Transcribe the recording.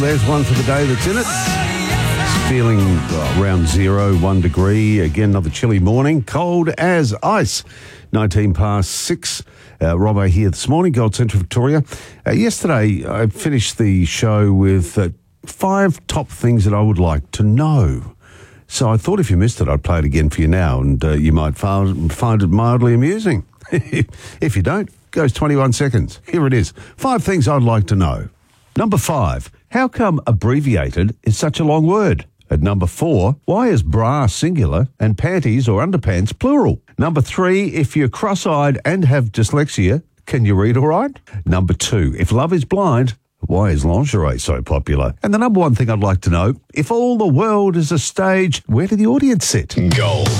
there's one for the day that's in it. It's feeling around 1 degree. Again, another chilly morning. Cold as ice. 19 past 6. Robbo here this morning, Gold Central Victoria. Yesterday, I finished the show with 5 top things that I would like to know. So I thought if you missed it, I'd play it again for you now, and you might find it mildly amusing. If you don't, it goes 21 seconds. Here it is. 5 things I'd like to know. Number 5, how come abbreviated is such a long word? At number 4, why is bra singular and panties or underpants plural? Number 3, if you're cross-eyed and have dyslexia, can you read all right? Number 2, if love is blind, why is lingerie so popular? And the number 1 thing I'd like to know, if all the world is a stage, where do the audience sit? Gold.